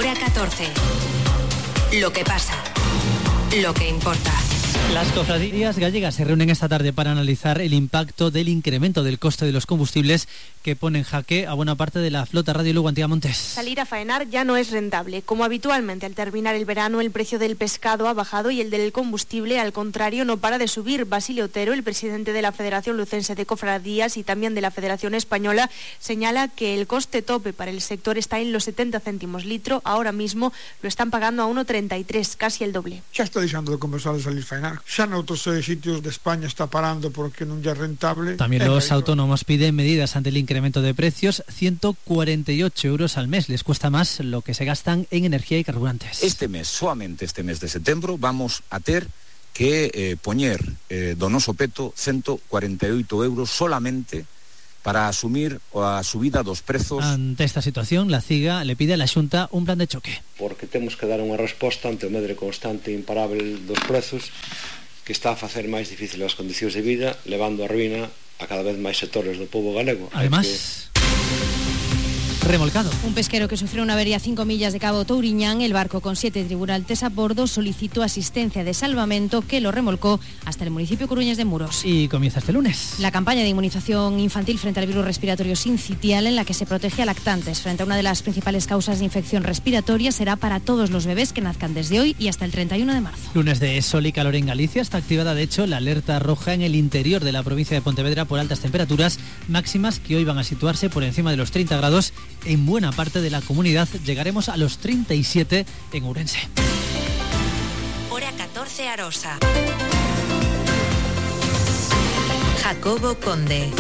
Hora 14. Lo que pasa. Lo que importa. Las cofradías gallegas se reúnen esta tarde para analizar el impacto del incremento del coste de los combustibles que pone en jaque a buena parte de la flota Radio Lugo Antiguo Montes. Salir a faenar ya no es rentable. Como habitualmente al terminar el verano, el precio del pescado ha bajado y el del combustible, al contrario, no para de subir. Basilio Otero, el presidente de la Federación Lucense de Cofradías y también de la Federación Española, señala que el coste tope para el sector está en los 70 céntimos litro. Ahora mismo lo están pagando a 1,33, casi el doble. Ya está dejando de comenzar a salir faenar. Xa noutros sitios de España está parando porque non é rentable. También los autónomos piden medidas ante el incremento de precios. 148 euros al mes les cuesta más lo que se gastan en energía y carburantes. Solamente este mes de setembro, vamos a ter que poñer do noso peto 148 euros solamente para asumir a subida dos prezos. Ante esta situación, la CIGA le pide a la Xunta un plan de choque. Porque temos que dar unha resposta ante o medre constante e imparável dos prezos que está a facer máis difícil as condicións de vida, levando a ruína a cada vez máis sectores do pobo galego. Además, remolcado. Un pesquero que sufrió una avería a 5 millas de Cabo Touriñán, el barco con 7 tripulantes a bordo solicitó asistencia de salvamento que lo remolcó hasta el municipio coruñés de Muros. Y comienza este lunes la campaña de inmunización infantil frente al virus respiratorio sincitial, en la que se protege a lactantes frente a una de las principales causas de infección respiratoria. Será para todos los bebés que nazcan desde hoy y hasta el 31 de marzo. Lunes de sol y calor en Galicia. Está activada de hecho la alerta roja en el interior de la provincia de Pontevedra por altas temperaturas máximas que hoy van a situarse por encima de los 30 grados en buena parte de la comunidad. Llegaremos a los 37 en Ourense. Hora 14 Arosa. Jacobo Conde.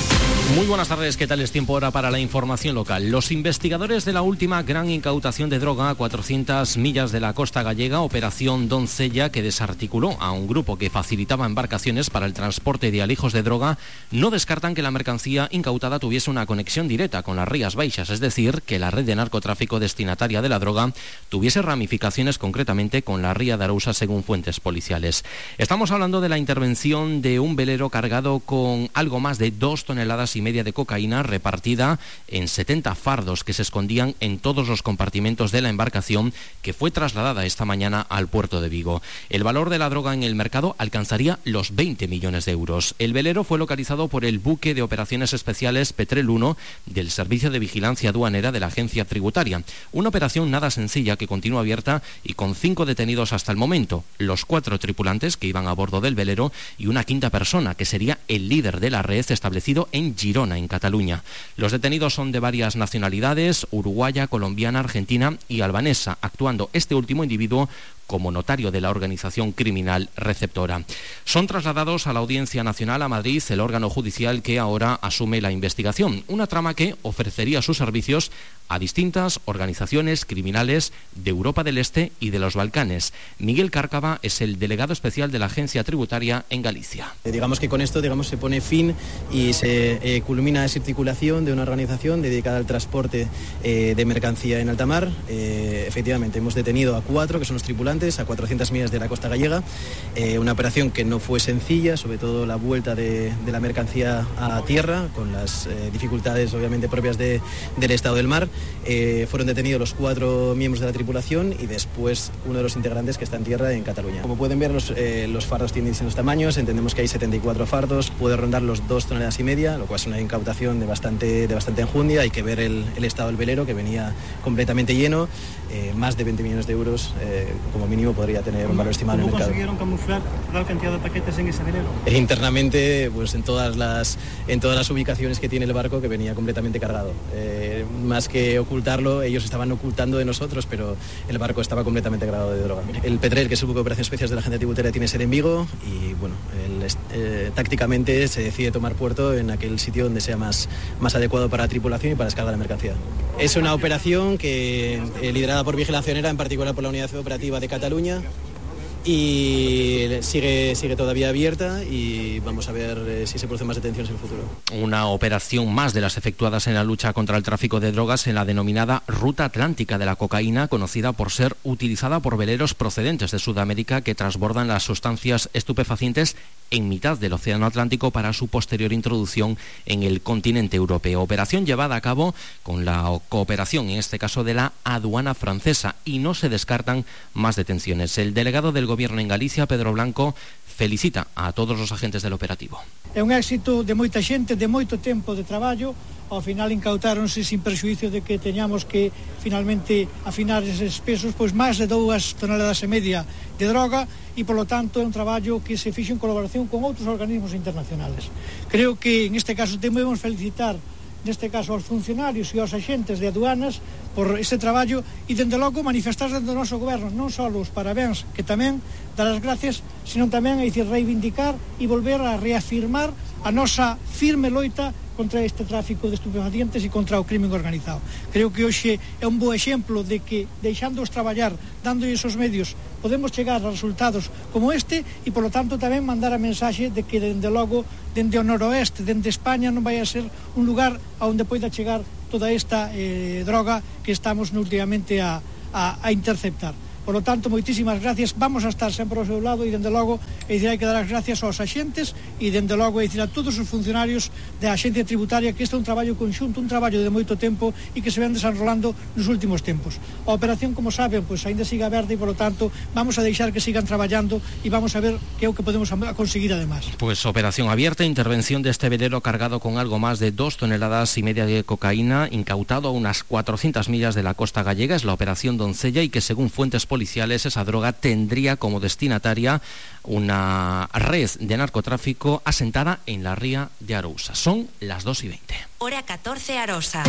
Muy buenas tardes, ¿qué tal? Es tiempo ahora para la información local. Los investigadores de la última gran incautación de droga a 400 millas de la costa gallega, Operación Doncella, que desarticuló a un grupo que facilitaba embarcaciones para el transporte de alijos de droga, no descartan que la mercancía incautada tuviese una conexión directa con las Rías Baixas, es decir, que la red de narcotráfico destinataria de la droga tuviese ramificaciones concretamente con la Ría de Arousa, según fuentes policiales. Estamos hablando de la intervención de un velero cargado con algo más de 2 toneladas y media de cocaína repartida en 70 fardos que se escondían en todos los compartimentos de la embarcación, que fue trasladada esta mañana al puerto de Vigo. El valor de la droga en el mercado alcanzaría los 20 millones de euros. El velero fue localizado por el buque de operaciones especiales Petrel 1 del Servicio de Vigilancia Aduanera de la Agencia Tributaria. Una operación nada sencilla que continúa abierta y con 5 detenidos hasta el momento, los 4 tripulantes que iban a bordo del velero y una quinta persona que sería el líder de la red, establecido en Girona, en Cataluña. Los detenidos son de varias nacionalidades: uruguaya, colombiana, argentina y albanesa, actuando este último individuo como notario de la organización criminal receptora. Son trasladados a la Audiencia Nacional a Madrid, el órgano judicial que ahora asume la investigación. Una trama que ofrecería sus servicios a distintas organizaciones criminales de Europa del Este y de los Balcanes. Miguel Cárcava es el delegado especial de la Agencia Tributaria en Galicia. Digamos que con esto se pone fin y se culmina esa articulación de una organización dedicada al transporte de mercancía en alta mar. Efectivamente, hemos detenido a 4, que son los tripulantes, a 400 millas de la costa gallega. Una operación que no fue sencilla, sobre todo la vuelta de la mercancía a tierra, con las dificultades obviamente propias del estado del mar. Fueron detenidos los 4 miembros de la tripulación y después uno de los integrantes que está en tierra en Cataluña. Como pueden ver, los fardos tienen distintos tamaños. Entendemos que hay 74 fardos, puede rondar los 2 toneladas y media, lo cual es una incautación de bastante enjundia. Hay que ver el estado del velero, que venía completamente lleno. Más de 20 millones de euros como mínimo podría tener un valor estimado en el mercado. ¿Cómo consiguieron camuflar tal cantidad de paquetes en ese velero? Internamente, pues en todas las ubicaciones que tiene el barco, que venía completamente cargado. Más que ocultarlo, ellos estaban ocultando de nosotros, pero el barco estaba completamente cargado de droga. El Petrel, que es el buque de operaciones especiales de la Agencia Tributaria, tiene sede en Vigo y bueno, tácticamente se decide tomar puerto en aquel sitio donde sea más adecuado para la tripulación y para descargar la mercancía. Es una operación que liderada por Vigilancia Aduanera, en particular por la Unidad Operativa de Cataluña, y sigue todavía abierta y vamos a ver si se producen más detenciones en el futuro. Una operación más de las efectuadas en la lucha contra el tráfico de drogas en la denominada Ruta Atlántica de la Cocaína, conocida por ser utilizada por veleros procedentes de Sudamérica que transbordan las sustancias estupefacientes en mitad del Océano Atlántico para su posterior introducción en el continente europeo. Operación llevada a cabo con la cooperación, en este caso, de la aduana francesa, y no se descartan más detenciones. El delegado del Gobierno en Galicia, Pedro Blanco, felicita a todos los agentes del operativo. É un éxito de moita xente, de moito tempo de traballo. Ao final incautáronse sin perxuízo de que teñamos que finalmente afinar eses pesos, pois máis de 2,5 toneladas de droga, e polo tanto é un traballo que se fixo en colaboración con outros organismos internacionales. Creo que en este caso debemos felicitar neste caso aos funcionarios e aos axentes de aduanas por ese traballo, e dende logo manifestar dentro do noso goberno non só os parabéns, que tamén dar as gracias, sino tamén reivindicar e volver a reafirmar a nosa firme loita contra este tráfico de estupefacientes e contra o crimen organizado. Creo que hoxe é un bo exemplo de que, deixándoos traballar, dando esos medios, podemos chegar a resultados como este, e polo tanto tamén mandar a mensaxe de que dende logo, dende o noroeste, dende España, non vai a ser un lugar onde poida chegar toda esta droga que estamos últimamente a interceptar. Por lo tanto, moitísimas gracias. Vamos a estar sempre ao seu lado, e dende logo hai que dar as gracias aos axentes e dende logo a todos os funcionarios da Axencia Tributaria, que este é un traballo conxunto, un traballo de moito tempo e que se ven desenrolando nos últimos tempos. A operación, como saben, pois ainda sigue aberta, e por lo tanto vamos a deixar que sigan traballando e vamos a ver que é o que podemos conseguir además. Pues operación abierta, intervención de este velero cargado con algo más de 2,5 toneladas de cocaína, incautado a unas 400 millas de la costa gallega. Es la operación Doncella, y que según fuentes policiales esa droga tendría como destinataria una red de narcotráfico asentada en la ría de Arousa. Son las 2:20. Hora 14 Arosa.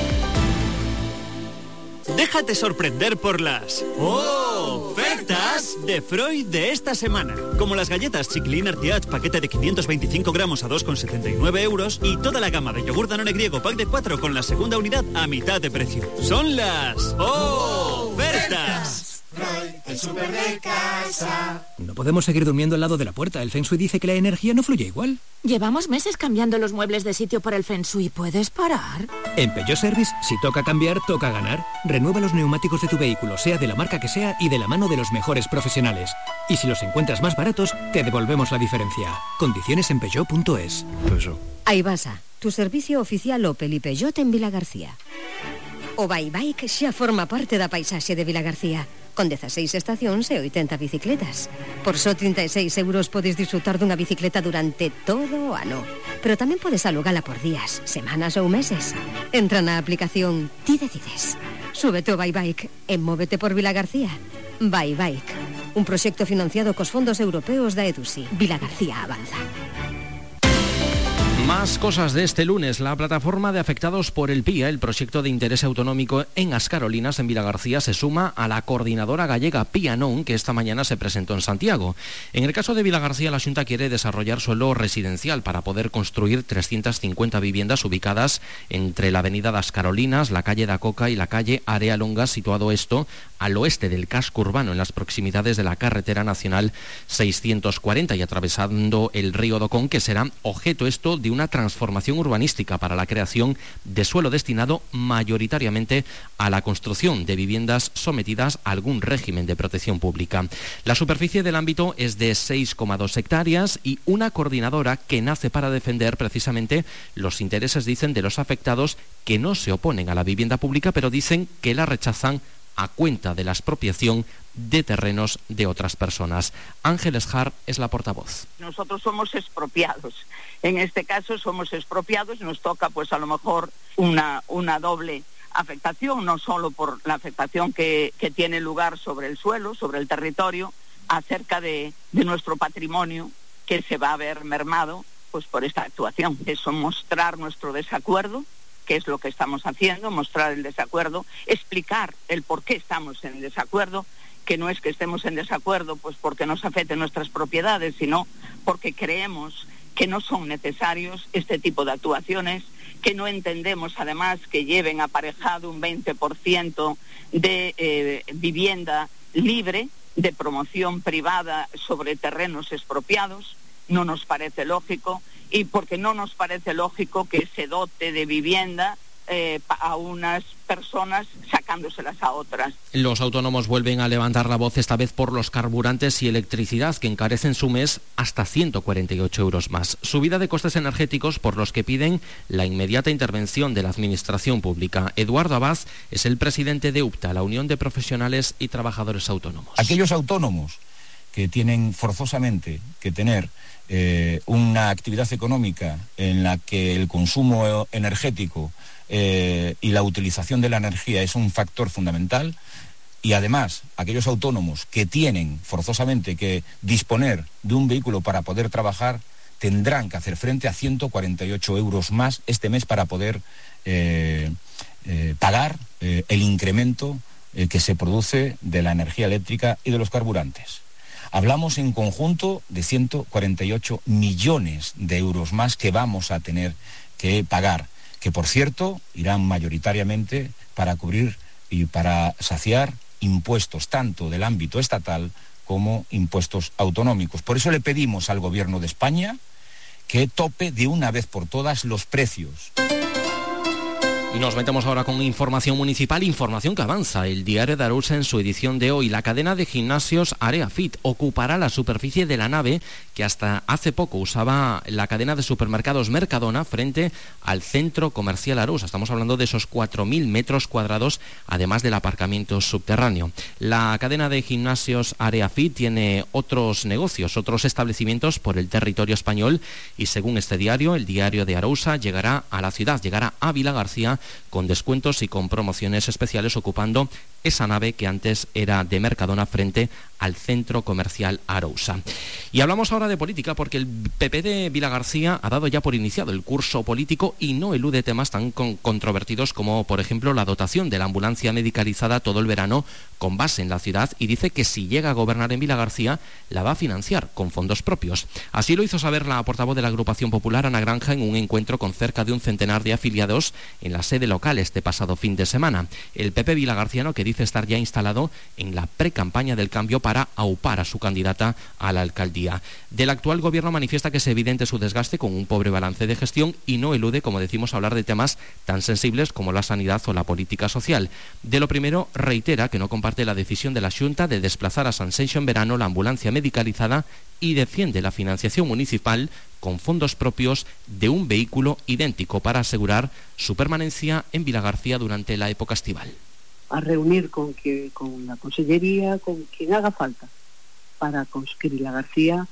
Déjate sorprender por las ofertas de Freud de esta semana. Como las galletas Chiclin Artiach, paquete de 525 gramos a 2,79 euros, y toda la gama de yogur Danone griego pack de 4 con la segunda unidad a mitad de precio. Son las ofertas. Freud, el súper de casa. No podemos seguir durmiendo al lado de la puerta. El Feng Shui dice que la energía no fluye igual. Llevamos meses cambiando los muebles de sitio por el Feng Shui. ¿Puedes parar? En Peugeot Service, si toca cambiar, toca ganar. Renueva los neumáticos de tu vehículo, sea de la marca que sea, y de la mano de los mejores profesionales. Y si los encuentras más baratos, te devolvemos la diferencia. Condiciones en Peugeot.es. Aibasa, tu servicio oficial Opel y Peugeot en Vilagarcía. O Bike xa forma parte da paisaxe de Vilagarcía, con 16 estacións e 80 bicicletas. Por só 36 euros podes disfrutar dunha bicicleta durante todo o ano. Pero tamén podes alugala por días, semanas ou meses. Entra na aplicación Ti Decides. Súbete ao Bike e móvete por Vilagarcía. Bike, un proxecto financiado cos fondos europeos da EDUSI. Vilagarcía avanza. Más cosas de este lunes. La plataforma de afectados por el PIA, el proyecto de interés autonómico en As Carolinas, en Vilagarcía, se suma a la coordinadora gallega PIA Non, que esta mañana se presentó en Santiago. En el caso de Vilagarcía, la Xunta quiere desarrollar suelo residencial para poder construir 350 viviendas ubicadas entre la avenida das Carolinas, la calle da Coca y la calle Area Longa, situado esto al oeste del casco urbano, en las proximidades de la carretera nacional 640 y atravesando el río Docón, que será objeto esto de una transformación urbanística para la creación de suelo destinado mayoritariamente a la construcción de viviendas sometidas a algún régimen de protección pública. La superficie del ámbito es de 6,2 hectáreas y una coordinadora que nace para defender precisamente los intereses, dicen, de los afectados que no se oponen a la vivienda pública, pero dicen que la rechazan a cuenta de la expropiación de terrenos de otras personas. Ángeles Jar es la portavoz. Nosotros somos expropiados. En este caso somos expropiados y nos toca pues a lo mejor una doble afectación, no solo por la afectación que tiene lugar sobre el suelo, sobre el territorio, acerca de nuestro patrimonio que se va a ver mermado pues por esta actuación. Eso, mostrar nuestro desacuerdo, que es lo que estamos haciendo, mostrar el desacuerdo, explicar el por qué estamos en desacuerdo, que no es que estemos en desacuerdo pues porque nos afecten nuestras propiedades, sino porque creemos que no son necesarios este tipo de actuaciones, que no entendemos además que lleven aparejado un 20% de vivienda libre, de promoción privada sobre terrenos expropiados. No nos parece lógico, y porque no nos parece lógico que se dote de vivienda a unas personas sacándoselas a otras. Los autónomos vuelven a levantar la voz, esta vez por los carburantes y electricidad, que encarecen su mes hasta 148 euros más. Subida de costes energéticos por los que piden la inmediata intervención de la Administración Pública. Eduardo Abad es el presidente de UPTA, la Unión de Profesionales y Trabajadores Autónomos. Aquellos autónomos que tienen forzosamente que tener una actividad económica en la que el consumo energético y la utilización de la energía es un factor fundamental, y además aquellos autónomos que tienen forzosamente que disponer de un vehículo para poder trabajar, tendrán que hacer frente a 148 euros más este mes para poder pagar el incremento que se produce de la energía eléctrica y de los carburantes. Hablamos en conjunto de 148 millones de euros más que vamos a tener que pagar, que por cierto irán mayoritariamente para cubrir y para saciar impuestos tanto del ámbito estatal como impuestos autonómicos. Por eso le pedimos al Gobierno de España que tope de una vez por todas los precios. Y nos metemos ahora con información municipal, información que avanza. El Diario de Arousa en su edición de hoy. La cadena de gimnasios Area Fit ocupará la superficie de la nave que hasta hace poco usaba la cadena de supermercados Mercadona frente al centro comercial Arousa. Estamos hablando de esos 4.000 metros cuadrados, además del aparcamiento subterráneo. La cadena de gimnasios Area Fit tiene otros negocios, otros establecimientos por el territorio español, y según este diario, el Diario de Arousa, llegará a la ciudad, llegará a Vilagarcía con descuentos y con promociones especiales, ocupando esa nave que antes era de Mercadona frente al centro comercial Arousa. Y hablamos ahora de política, porque el PP de Vilagarcía ha dado ya por iniciado el curso político y no elude temas tan controvertidos como, por ejemplo, la dotación de la ambulancia medicalizada todo el verano con base en la ciudad, y dice que si llega a gobernar en Vilagarcía la va a financiar con fondos propios. Así lo hizo saber la portavoz de la Agrupación Popular, Ana Granja, en un encuentro con cerca de un centenar de afiliados en la sede local este pasado fin de semana. El PP vilagarciano, que dice estar ya instalado en la precampaña del cambio para aupar a su candidata a la alcaldía. Del actual gobierno manifiesta que es evidente su desgaste con un pobre balance de gestión y no elude, como decimos, hablar de temas tan sensibles como la sanidad o la política social. De lo primero, reitera que no comparte la decisión de la Xunta de desplazar a Sanxenxo en verano la ambulancia medicalizada y defiende la financiación municipal con fondos propios de un vehículo idéntico para asegurar su permanencia en Vilagarcía durante la época estival. A reunir con la Consellería, con quien haga falta, para que Vilagarcía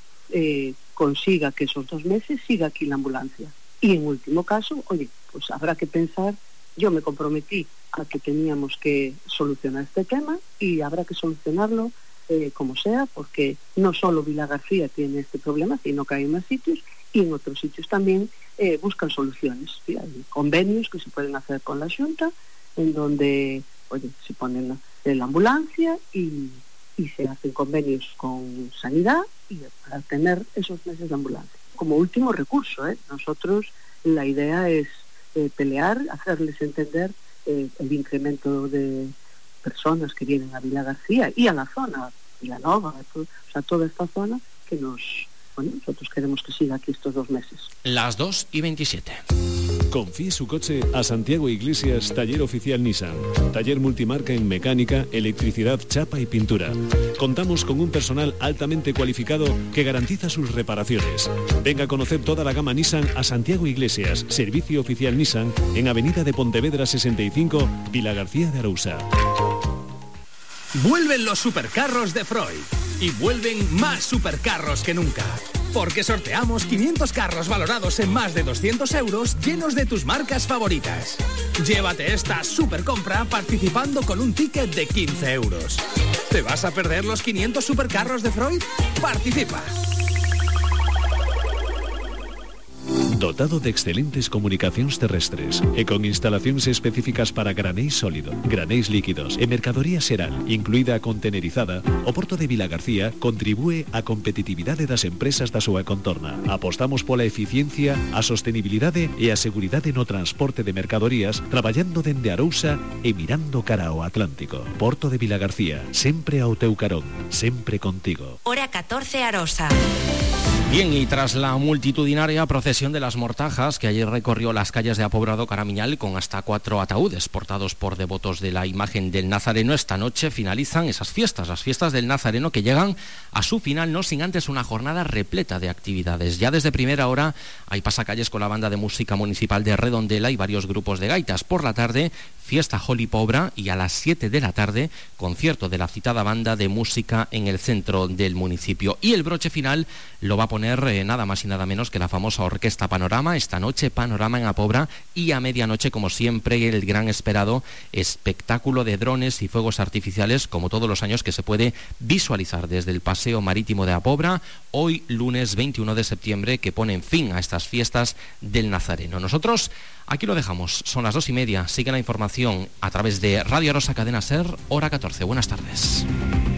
consiga que esos 2 meses siga aquí la ambulancia. Y en último caso, oye, pues habrá que pensar, yo me comprometí a que teníamos que solucionar este tema y habrá que solucionarlo como sea, porque no solo Vilagarcía tiene este problema, sino que hay más sitios y en otros sitios también buscan soluciones. ¿Sí? Hay convenios que se pueden hacer con la Xunta en donde se ponen la ambulancia y se hacen convenios con sanidad y para tener esos meses de ambulancia. Como último recurso, nosotros la idea es pelear, hacerles entender el incremento de personas que vienen a Vilagarcía y a la zona, Vilanova, toda esta zona que nosotros queremos que siga aquí estos 2 meses. Las 2:27. Confíe su coche a Santiago Iglesias, taller oficial Nissan. Taller multimarca en mecánica, electricidad, chapa y pintura. Contamos con un personal altamente cualificado que garantiza sus reparaciones. Venga a conocer toda la gama Nissan a Santiago Iglesias, servicio oficial Nissan, en Avenida de Pontevedra 65, Vilagarcía de Arousa. Vuelven los supercarros de Freud. Y vuelven más supercarros que nunca. Porque sorteamos 500 carros valorados en más de 200 euros llenos de tus marcas favoritas. Llévate esta supercompra participando con un ticket de 15 euros. ¿Te vas a perder los 500 supercarros de Freud? Participa. Dotado de excelentes comunicacións terrestres e con instalacións específicas para granéis sólido, granéis líquidos e mercadoría xeral, incluída a contenerizada, o Porto de Vilagarcía contribúe á competitividade das empresas da súa contorna. Apostamos pola eficiencia, a sostenibilidade e a seguridade no transporte de mercadorías, traballando dende Arousa e mirando cara ao Atlántico. Porto de Vilagarcía, sempre ao teu carón, sempre contigo. Hora 14 Arosa. Bien, y tras la multitudinaria procesión de las las Mortajas, que ayer recorrió las calles de Apobrado Caramiñal con hasta 4 ataúdes portados por devotos de la imagen del Nazareno. Esta noche finalizan esas fiestas, las fiestas del Nazareno, que llegan a su final, no sin antes una jornada repleta de actividades. Ya desde primera hora hay pasacalles con la banda de música municipal de Redondela y varios grupos de gaitas. Por la tarde, fiesta Holy Pobra, y a las 7 de la tarde, concierto de la citada banda de música en el centro del municipio. Y el broche final lo va a poner nada más y nada menos que la famosa Orquesta Panorama. Esta noche Panorama en Apobra, y a medianoche, como siempre, el gran esperado espectáculo de drones y fuegos artificiales, como todos los años, que se puede visualizar desde el Paseo Marítimo de Apobra, hoy lunes 21 de septiembre, que ponen fin a estas fiestas del Nazareno. Nosotros aquí lo dejamos, son las 2:30. Sigue la información a través de Radio Rosa Cadena Ser, hora 14. Buenas tardes.